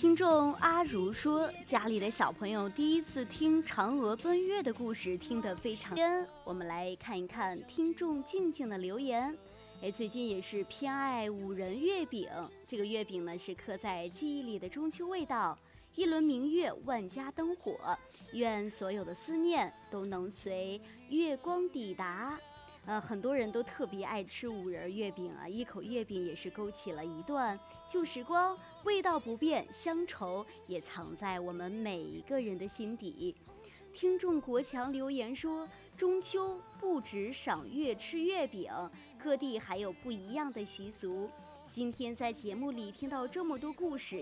听众阿如说，家里的小朋友第一次听嫦娥奔月的故事，听得非常深。我们来看一看听众静静的留言。最近也是偏爱五仁月饼，这个月饼呢是刻在记忆里的中秋味道。一轮明月，万家灯火，愿所有的思念都能随月光抵达。很多人都特别爱吃五仁月饼啊，一口月饼也是勾起了一段旧时光，味道不变，乡愁也藏在我们每一个人的心底。听众国强留言说，中秋不止赏月吃月饼，各地还有不一样的习俗。今天在节目里听到这么多故事，